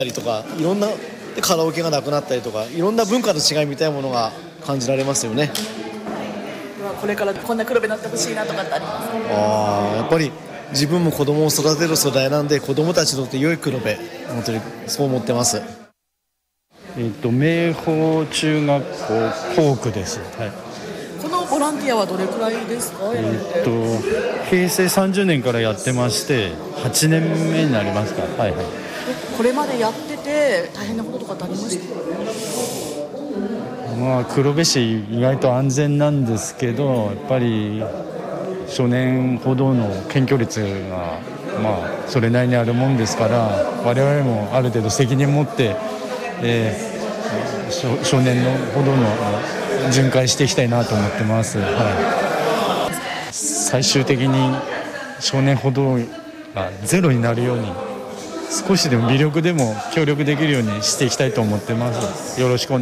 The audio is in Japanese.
たりとか、いろんなでカラオケがなくなったりとか、いろんな文化の違いみたいなものが感じられますよね。 これからこんな黒部になってほしいなとかってありますか？ やっぱり自分も子供を育てる世代なんで、子供たちにとって良い黒部、本当にそう思ってます。 明豊中学校校区です。はい。 このボランティアはどれくらいですか？ 平成30年からやってまして、8年目になりますか。はいはい。 これまでやってて大変なこととかってありました？ 黒部市意外と安全なんですけど、やっぱり少年歩道の検挙率がそれなりにあるもんですから、我々もある程度責任を持って、少年の歩道の巡回していきたいなと思ってます。はい。最終的に少年歩道がゼロになるように、少しでも微力でも協力できるようにしていきたいと思ってます。よろしくお願いします。